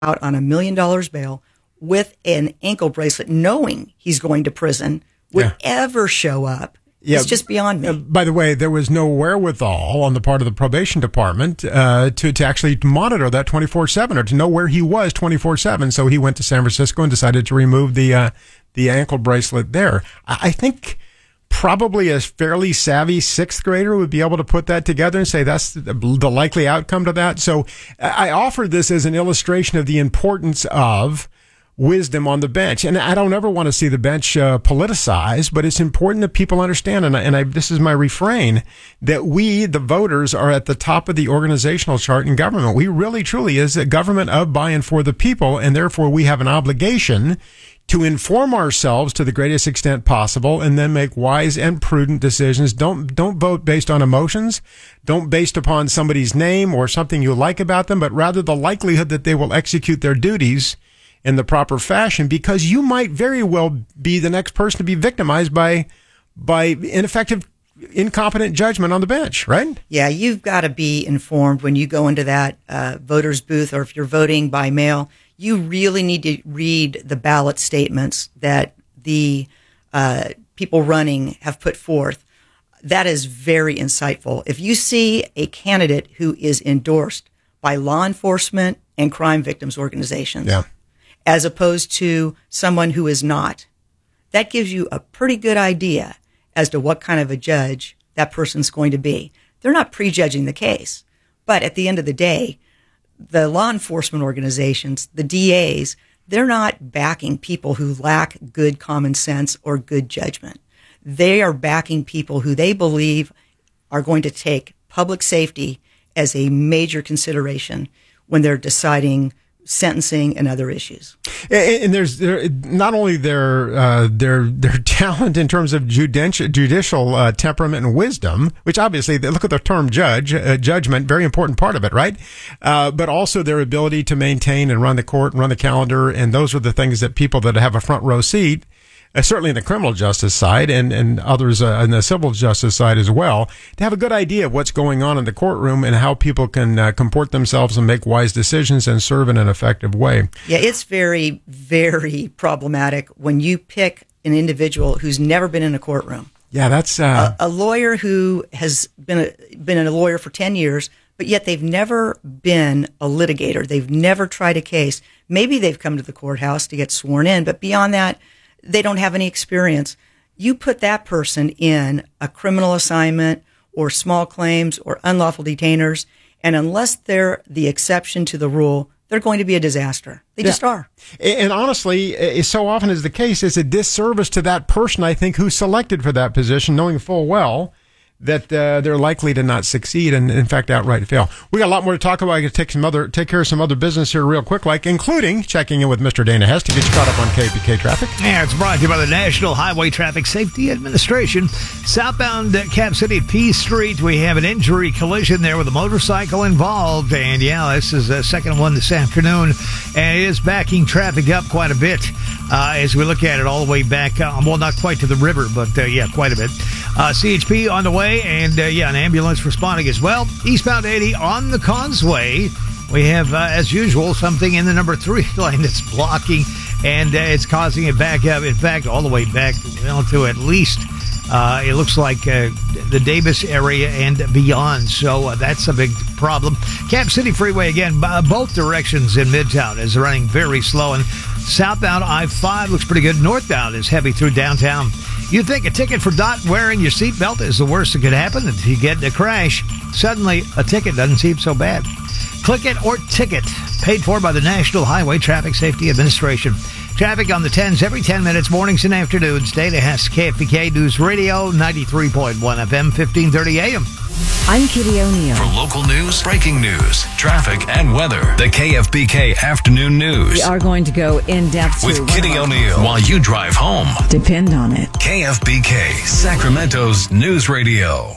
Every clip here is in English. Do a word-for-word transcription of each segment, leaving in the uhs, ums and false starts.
out on a million dollars bail with an ankle bracelet, knowing he's going to prison, would yeah. ever show up. Yeah, it's just beyond me. Uh, by the way, there was no wherewithal on the part of the probation department uh, to, to actually monitor that twenty-four seven or to know where he was twenty-four seven. So he went to San Francisco and decided to remove the uh, the ankle bracelet there. I, I think probably a fairly savvy sixth grader would be able to put that together and say that's the, the likely outcome to that. So I offer this as an illustration of the importance of wisdom on the bench. And I don't ever want to see the bench uh, politicized, but it's important that people understand, and, I, and I, this is my refrain, that we, the voters, are at the top of the organizational chart in government. We really, truly is a government of, by, and for the people, and therefore we have an obligation to inform ourselves to the greatest extent possible and then make wise and prudent decisions. Don't, don't vote based on emotions. Don't based upon somebody's name or something you like about them, but rather the likelihood that they will execute their duties in the proper fashion, because you might very well be the next person to be victimized by by ineffective, incompetent judgment on the bench, right? Yeah, you've got to be informed when you go into that uh, voter's booth, or if you're voting by mail, you really need to read the ballot statements that the uh, people running have put forth. That is very insightful. If you see a candidate who is endorsed by law enforcement and crime victims organizations, yeah. as opposed to someone who is not, that gives you a pretty good idea as to what kind of a judge that person's going to be. They're not prejudging the case, but at the end of the day, the law enforcement organizations, the D As, they're not backing people who lack good common sense or good judgment. They are backing people who they believe are going to take public safety as a major consideration when they're deciding sentencing and other issues. And, and there's there, not only their uh, their their talent in terms of judicial, judicial uh, temperament and wisdom, which obviously, they look at the term judge, uh, judgment, very important part of it, right? Uh, but also their ability to maintain and run the court and run the calendar. And those are the things that people that have a front row seat, Uh, certainly in the criminal justice side and, and others uh, in the civil justice side as well, to have a good idea of what's going on in the courtroom and how people can uh, comport themselves and make wise decisions and serve in an effective way. Yeah, it's very, very problematic when you pick an individual who's never been in a courtroom. Yeah, that's... Uh, a, a lawyer who has been a, been a lawyer for ten years, but yet they've never been a litigator. They've never tried a case. Maybe they've come to the courthouse to get sworn in, but beyond that, they don't have any experience. You put that person in a criminal assignment or small claims or unlawful detainers, and unless they're the exception to the rule, they're going to be a disaster. They yeah. just are. And honestly, so often is the case, it's a disservice to that person, I think, who's selected for that position, knowing full well that uh, they're likely to not succeed and, in fact, outright fail. We got a lot more to talk about. I can take some other, take care of some other business here real quick, like including checking in with Mister Dana Hess to get you caught up on K P K traffic. Yeah, it's brought to you by the National Highway Traffic Safety Administration. Southbound Cap City P Street, we have an injury collision there with a motorcycle involved, and yeah, this is the second one this afternoon, and it is backing traffic up quite a bit uh, as we look at it all the way back. Uh, well, not quite to the river, but uh, yeah, quite a bit. Uh, C H P on the way. And, uh, yeah, an ambulance responding as well. Eastbound eighty on the Causeway. We have, uh, as usual, something in the number three lane that's blocking, and uh, it's causing it back up. In fact, all the way back well, to at least, uh, it looks like uh, the Davis area and beyond. So uh, that's a big problem. Cap City Freeway, again, b- both directions in Midtown is running very slow. And southbound I five looks pretty good. Northbound is heavy through downtown. You think a ticket for not wearing your seatbelt is the worst that could happen if you get in a crash. Suddenly, a ticket doesn't seem so bad. Click It or Ticket, paid for by the National Highway Traffic Safety Administration. Traffic on the tens every ten minutes, mornings and afternoons. Dana Hess, K F B K News Radio, ninety-three point one F M, fifteen thirty A M. I'm Kitty O'Neill. For local news, breaking news, traffic, and weather, the K F B K Afternoon News. We are going to go in depth with Kitty O'Neill while you drive home. Depend on it. K F B K, Sacramento's News Radio.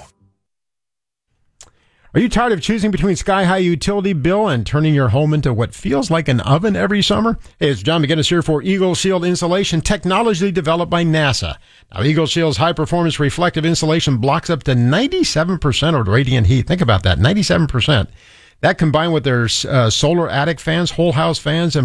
Are you tired of choosing between sky-high utility bill and turning your home into what feels like an oven every summer? Hey, it's John McGinnis here for Eagle Shield Insulation, technology developed by NASA. Now, Eagle Shield's high-performance reflective insulation blocks up to ninety-seven percent of radiant heat. Think about that, ninety-seven percent. That combined with their uh, solar attic fans, whole house fans, and